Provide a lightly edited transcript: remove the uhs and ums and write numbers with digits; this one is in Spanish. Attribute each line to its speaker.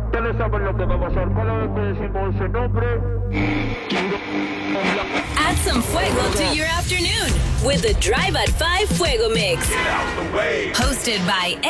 Speaker 1: Ustedes saben lo que va a pasar cada vez que decimos ese nombre.
Speaker 2: Add some fuego to your afternoon with the Drive at 5 Fuego Mix.
Speaker 3: Get out the way.
Speaker 2: Hosted by